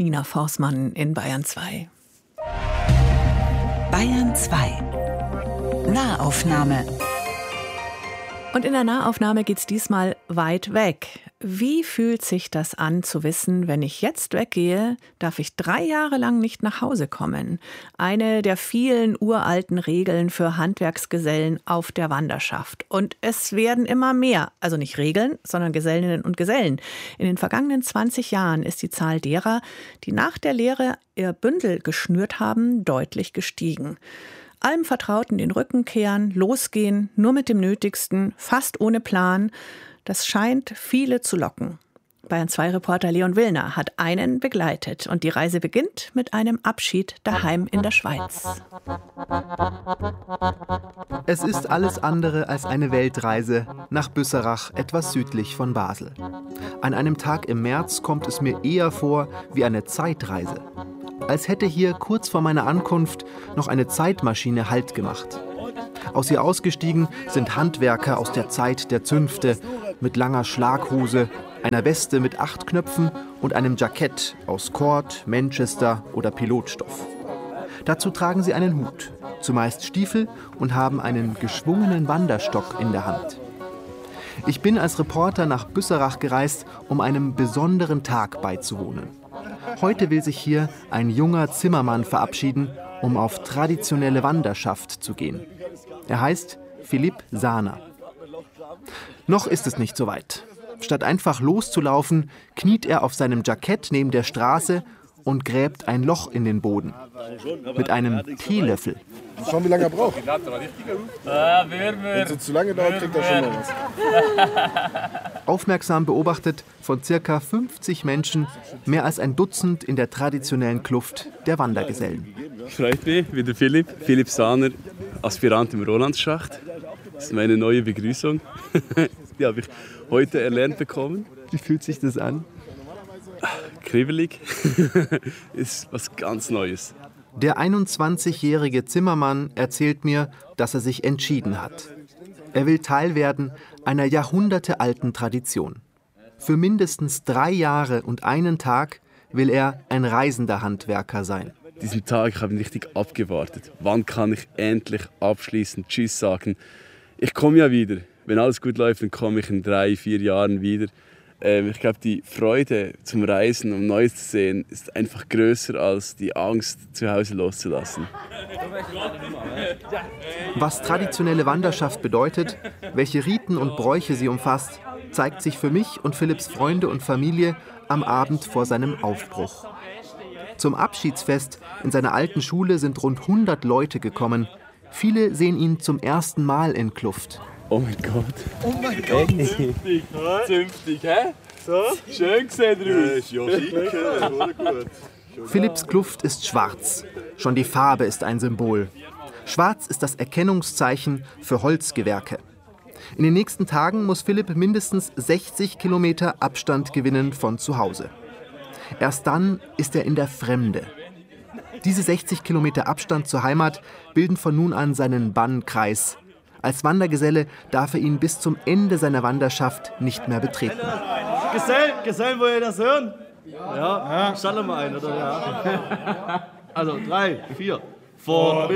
Nina Forssmann in Bayern 2. Bayern 2. Nahaufnahme. Und in der Nahaufnahme geht's diesmal weit weg. Wie fühlt sich das an zu wissen, wenn ich jetzt weggehe, darf ich 3 Jahre lang nicht nach Hause kommen? Eine der vielen uralten Regeln für Handwerksgesellen auf der Wanderschaft. Und es werden immer mehr, also nicht Regeln, sondern Gesellinnen und Gesellen. In den vergangenen 20 Jahren ist die Zahl derer, die nach der Lehre ihr Bündel geschnürt haben, deutlich gestiegen. Allem Vertrauten den Rücken kehren, losgehen, nur mit dem Nötigsten, fast ohne Plan. Das scheint viele zu locken. Bayern 2-Reporter Leon Willner hat einen begleitet. Und die Reise beginnt mit einem Abschied daheim in der Schweiz. Es ist alles andere als eine Weltreise nach Büsserach, etwas südlich von Basel. An einem Tag im März kommt es mir eher vor wie eine Zeitreise. Als hätte hier kurz vor meiner Ankunft noch eine Zeitmaschine Halt gemacht. Aus ihr ausgestiegen sind Handwerker aus der Zeit der Zünfte mit langer Schlaghose, einer Weste mit 8 Knöpfen und einem Jackett aus Cord, Manchester oder Pilotstoff. Dazu tragen sie einen Hut, zumeist Stiefel und haben einen geschwungenen Wanderstock in der Hand. Ich bin als Reporter nach Büsserach gereist, um einem besonderen Tag beizuwohnen. Heute will sich hier ein junger Zimmermann verabschieden, um auf traditionelle Wanderschaft zu gehen. Er heißt Philipp Sahner. Noch ist es nicht so weit. Statt einfach loszulaufen, kniet er auf seinem Jackett neben der Straße und gräbt ein Loch in den Boden. Mit einem Teelöffel. Schauen, wie lange er braucht. Wenn es zu lange dauert, kriegt er schon mal was. Aufmerksam beobachtet von ca. 50 Menschen, mehr als ein Dutzend in der traditionellen Kluft der Wandergesellen. Freut mich, wieder Philipp Sahner, Aspirant im Rolandsschacht. Das ist meine neue Begrüßung. Die habe ich heute erlernt bekommen. Wie fühlt sich das an? Kribbelig. Ist was ganz Neues. Der 21-jährige Zimmermann erzählt mir, dass er sich entschieden hat. Er will Teil werden einer jahrhundertealten Tradition. Für mindestens 3 Jahre und einen Tag will er ein reisender Handwerker sein. Diesen Tag habe ich richtig abgewartet. Wann kann ich endlich abschließend Tschüss sagen? Ich komme ja wieder. Wenn alles gut läuft, dann komme ich in 3, 4 Jahren wieder. Ich glaube, die Freude zum Reisen und Neues zu sehen, ist einfach größer als die Angst, zu Hause loszulassen. Was traditionelle Wanderschaft bedeutet, welche Riten und Bräuche sie umfasst, zeigt sich für mich und Philipps Freunde und Familie am Abend vor seinem Aufbruch. Zum Abschiedsfest in seiner alten Schule sind rund 100 Leute gekommen. Viele sehen ihn zum ersten Mal in Kluft. Oh mein Gott. Oh mein Gott. Zünftig, hä? So? Schön gesehen, Ruth. Ja, sicher. Gut. Philipps Kluft ist schwarz. Schon die Farbe ist ein Symbol. Schwarz ist das Erkennungszeichen für Holzgewerke. In den nächsten Tagen muss Philipp mindestens 60 Kilometer Abstand gewinnen von zu Hause. Erst dann ist er in der Fremde. Diese 60 Kilometer Abstand zur Heimat bilden von nun an seinen Bannkreis. Als Wandergeselle darf er ihn bis zum Ende seiner Wanderschaft nicht mehr betreten. Gesellen, wollt ihr das hören? Ja. Stell mal ein, oder? Ja. Also 3, 4.